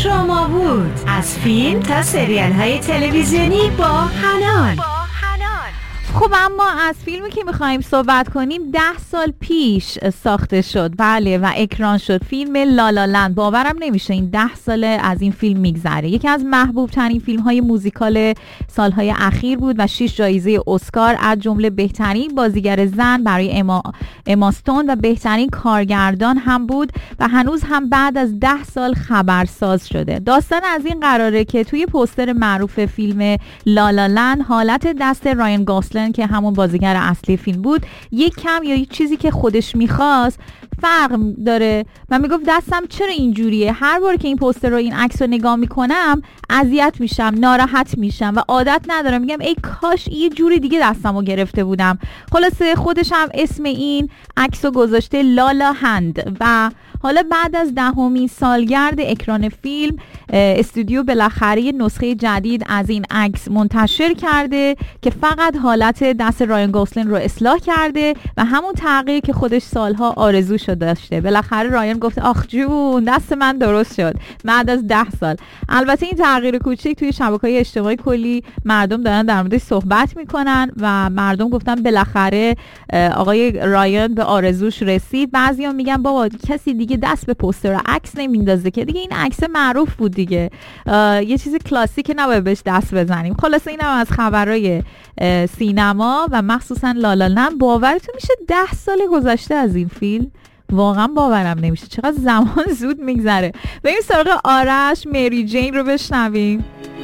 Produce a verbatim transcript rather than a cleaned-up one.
شما بود. از فیلم تا سریال های تلویزیونی با حنان. خب اما از فیلمی که میخواییم صحبت کنیم ده سال پیش ساخته شد، بله، و اکران شد، فیلم لالالند. باورم نمیشه این ده ساله از این فیلم میگذره. یکی از محبوب ترین فیلم های موزیکال سالهای اخیر بود و شش جایزه اسکار از جمله بهترین بازیگر زن برای اما اما استون و بهترین کارگردان هم بود و هنوز هم بعد از ده سال خبرساز شده. داستان از این قراره که توی پوستر معروف فیلم لالالند حالت دست رایان گوسلینگ که همون بازیگر اصلی فیلم بود یک کم یا یک چیزی که خودش میخواست فرق داره و میگفت دستم چرا اینجوریه، هر بار که این پوستر رو این عکس رو نگاه میکنم اذیت میشم، ناراحت میشم و عادت ندارم، میگم ای کاش یه جوری دیگه دستمو گرفته بودم. خلاصه خودش هم اسم این عکس رو گذاشته لالا هند و حالا بعد از دهمین سالگرد اکران فیلم استودیو بالاخره یه نسخه جدید از این عکس منتشر کرده که فقط حالت دست رایان گوسلینگ رو اصلاح کرده و همون تغییر که خودش سالها آرزوشو داشته. بالاخره رایان گفت آخ جون دست من درست شد بعد از ده سال. البته این تغییر کوچیک توی شبکه‌های اجتماعی کلی مردم دارن در موردش صحبت میکنن و مردم گفتن بالاخره آقای رایان به آرزوش رسید. بعضیا میگن بابا کسی دیگه دست به پوستر و عکس نمیندازه که دیگه این عکس معروف بود دیگه، یه چیز کلاسیک نباید بهش دست بزنیم. خلاصه اینم از خبرهای سینما و مخصوصا لالالند. باورتون میشه ده سال گذشته از این فیلم؟ واقعا باورم نمیشه چقدر زمان زود میگذره. بریم سراغ آرش مری جین رو بشنویم.